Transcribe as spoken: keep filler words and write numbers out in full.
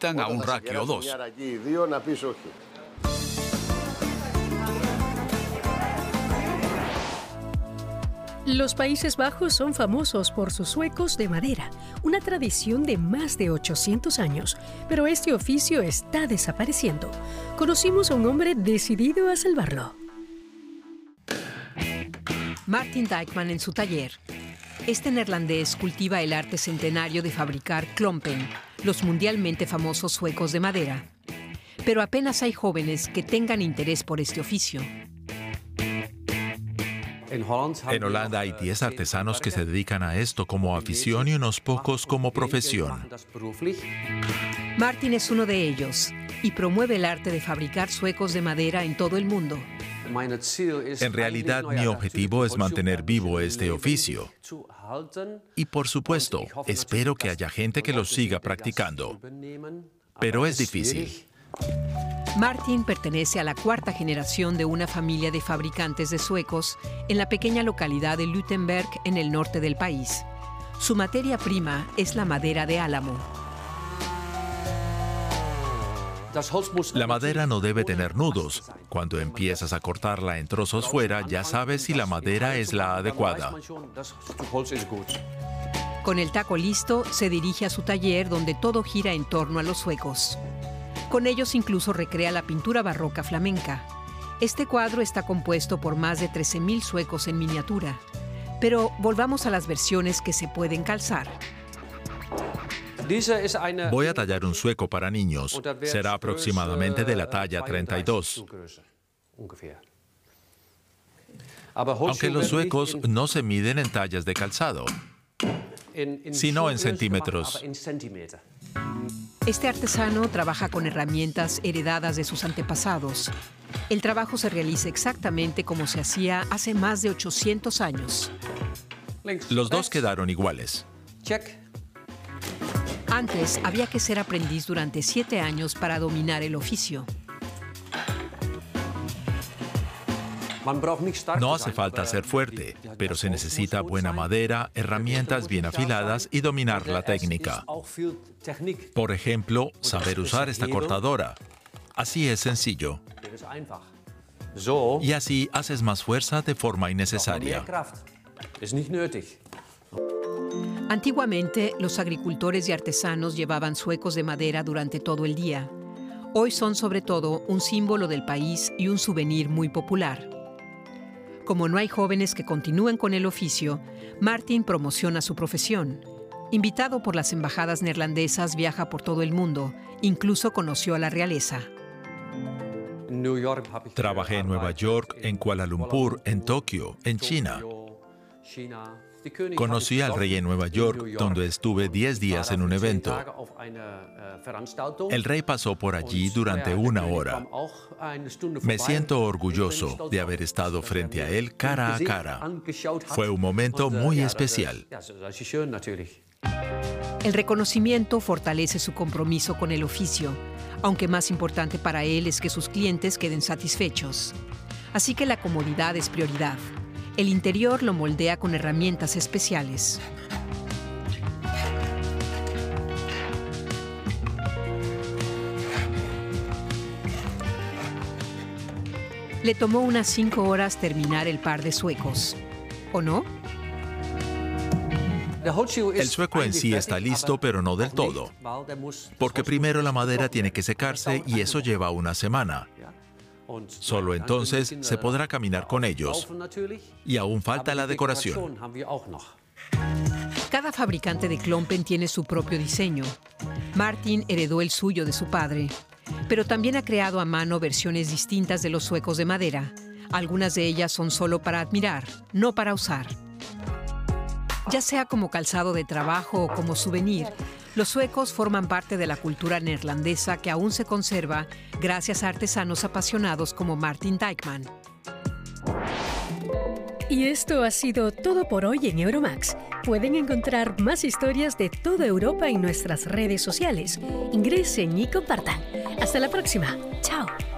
limitan a un rack o dos. Los Países Bajos son famosos por sus suecos de madera, una tradición de más de ochocientos años, pero este oficio está desapareciendo. Conocimos a un hombre decidido a salvarlo. Martin Dijkman en su taller. Este neerlandés cultiva el arte centenario de fabricar klompen, los mundialmente famosos suecos de madera. Pero apenas hay jóvenes que tengan interés por este oficio. En Holanda hay diez artesanos que se dedican a esto como afición y unos pocos como profesión. Martin es uno de ellos y promueve el arte de fabricar suecos de madera en todo el mundo. En realidad, mi objetivo es mantener vivo este oficio. Y por supuesto, espero que haya gente que lo siga practicando. Pero es difícil. Martin pertenece a la cuarta generación de una familia de fabricantes de suecos en la pequeña localidad de Luttenberg, en el norte del país. Su materia prima es la madera de álamo. La madera no debe tener nudos. Cuando empiezas a cortarla en trozos fuera, ya sabes si la madera es la adecuada. Con el taco listo, se dirige a su taller donde todo gira en torno a los suecos. Con ellos incluso recrea la pintura barroca flamenca. Este cuadro está compuesto por más de trece mil suecos en miniatura. Pero volvamos a las versiones que se pueden calzar. Voy a tallar un sueco para niños. Será aproximadamente de la talla treinta y dos. Aunque los suecos no se miden en tallas de calzado, sino en centímetros. Este artesano trabaja con herramientas heredadas de sus antepasados. El trabajo se realiza exactamente como se hacía hace más de ochocientos años. Los dos quedaron iguales. Antes había que ser aprendiz durante siete años para dominar el oficio. No hace falta ser fuerte, pero se necesita buena madera, herramientas bien afiladas y dominar la técnica. Por ejemplo, saber usar esta cortadora. Así es sencillo. Y así haces más fuerza de forma innecesaria. Antiguamente, los agricultores y artesanos llevaban suecos de madera durante todo el día. Hoy son sobre todo un símbolo del país y un souvenir muy popular. Como no hay jóvenes que continúen con el oficio, Martin promociona su profesión. Invitado por las embajadas neerlandesas, viaja por todo el mundo. Incluso conoció a la realeza. Trabajé en Nueva York, en Kuala Lumpur, en Tokio, en China. Conocí al rey en Nueva York, donde estuve diez días en un evento. El rey pasó por allí durante una hora. Me siento orgulloso de haber estado frente a él cara a cara. Fue un momento muy especial. El reconocimiento fortalece su compromiso con el oficio, aunque más importante para él es que sus clientes queden satisfechos. Así que la comodidad es prioridad. El interior lo moldea con herramientas especiales. Le tomó unas cinco horas terminar el par de suecos. ¿O no? El sueco en sí está listo, pero no del todo. Porque primero la madera tiene que secarse y eso lleva una semana. Solo entonces se podrá caminar con ellos. Y aún falta la decoración. Cada fabricante de klompen tiene su propio diseño. Martin heredó el suyo de su padre, pero también ha creado a mano versiones distintas de los suecos de madera. Algunas de ellas son solo para admirar, no para usar. Ya sea como calzado de trabajo o como souvenir, los suecos forman parte de la cultura neerlandesa que aún se conserva gracias a artesanos apasionados como Martin Dijkman. Y esto ha sido todo por hoy en Euromax. Pueden encontrar más historias de toda Europa en nuestras redes sociales. Ingresen y compartan. Hasta la próxima. Chao.